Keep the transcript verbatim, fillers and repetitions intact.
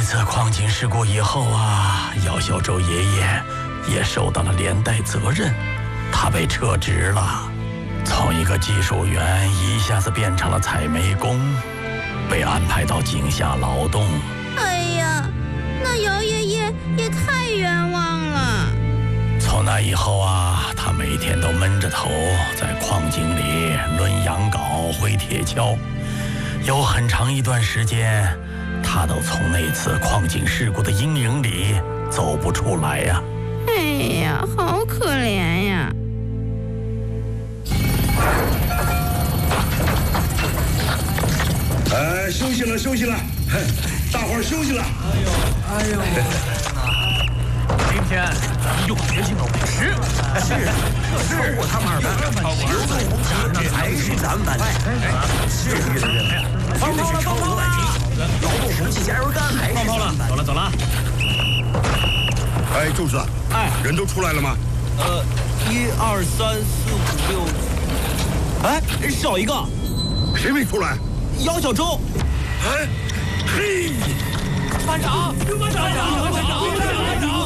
次矿井事故以后啊，姚小周爷爷也受到了连带责任，他被撤职了，从一个技术员一下子变成了采煤工，被安排到井下劳动。 哎呀，那姚爷爷也太冤枉了。 从那以后啊，他每天都闷着头在矿井里抡羊镐挥铁锹，有很长一段时间他都从那次矿井事故的阴影里走不出来呀、啊。 哎呀，好可怜呀！ 呃，休息了，休息了，大伙儿休息了。 哎呦，哎呦，今天咱们又学习了五十，是是，超过他们二班，超过二班，那还是咱班。是是是，放炮了，放炮了！劳动红旗加油干，还是放炮了，走了走了。 哎，柱子， 哎， 人都出来了吗？ 呃，一二三四五六，哎，少一个， 谁没出来？ 姚小周。 哎，嘿， 班长，班长，班长，班长。